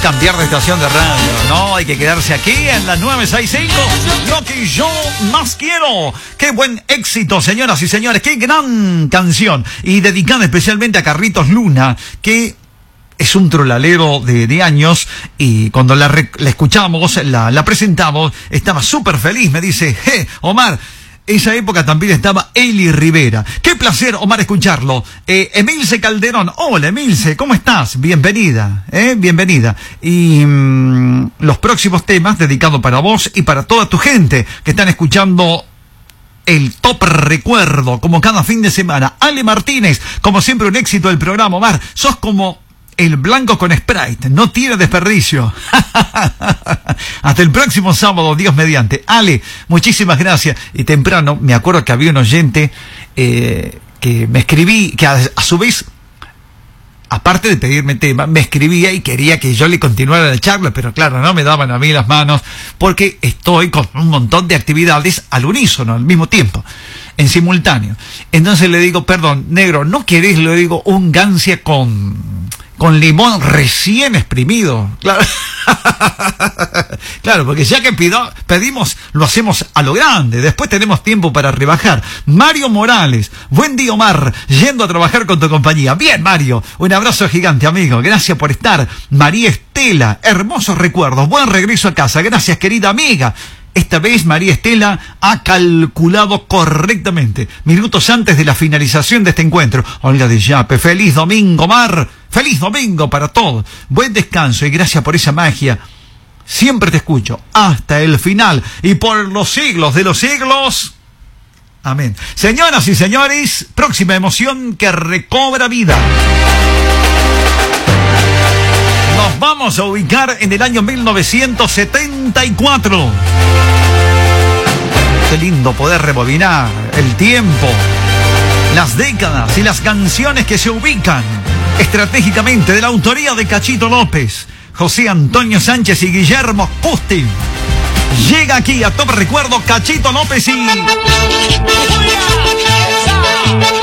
cambiar de estación de radio. No, hay que quedarse aquí en la 965. Lo que yo más quiero. Qué buen éxito, señoras y señores. Qué gran canción. Y dedicada especialmente a Carlitos Luna, que es un trolalero de años, y cuando la escuchamos, la presentamos, estaba súper feliz. Me dice, Omar, esa época también estaba Eli Rivera. Qué placer, Omar, escucharlo. Emilce Calderón. Hola, Emilce, ¿cómo estás? Bienvenida, bienvenida. Y los próximos temas dedicados para vos y para toda tu gente que están escuchando el Top Recuerdo, como cada fin de semana. Ale Martínez, como siempre, un éxito del programa. Omar, sos como el blanco con Sprite, no tiene desperdicio. Hasta el próximo sábado, Dios mediante. Ale, muchísimas gracias. Y temprano me acuerdo que había un oyente que me escribí, que a su vez, aparte de pedirme tema, me escribía y quería que yo le continuara la charla, pero claro, no me daban a mí las manos, porque estoy con un montón de actividades al unísono, al mismo tiempo, en simultáneo. Entonces le digo, perdón, negro, ¿no querés, le digo, un gancia con limón recién exprimido? Claro. Claro, porque ya que pedimos, lo hacemos a lo grande. Después tenemos tiempo para rebajar. Mario Morales, buen día, Omar, yendo a trabajar con tu compañía. Bien, Mario, un abrazo gigante, amigo, gracias por estar. María Estela, hermosos recuerdos, buen regreso a casa. Gracias, querida amiga. Esta vez María Estela ha calculado correctamente, minutos antes de la finalización de este encuentro. Olga de Yape, feliz domingo, Mar. Feliz domingo para todos. Buen descanso y gracias por esa magia. Siempre te escucho hasta el final y por los siglos de los siglos. Amén. Señoras y señores, próxima emoción que recobra vida. Nos vamos a ubicar en el año 1974. Qué lindo poder rebobinar el tiempo, las décadas y las canciones que se ubican estratégicamente de la autoría de Cachito López, José Antonio Sánchez y Guillermo Custi. Llega aquí a Top Recuerdo Cachito López y...